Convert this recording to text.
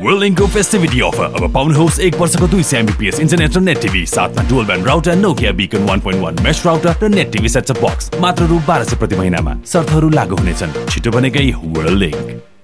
World लिंकको फेस्टिभिटी offer अब पाउनुहोस् 1 वर्षको 200 Mbps internet र नेट टिभी साथमा dual band router Nokia बिकन 1.1 mesh router र नेट टिभी सेटअप बक्स मात्र रु 1200 प्रति महिनामा। शर्तहरू लागू हुनेछन्। छिटो बनेकै वर्ल्ड लिंक।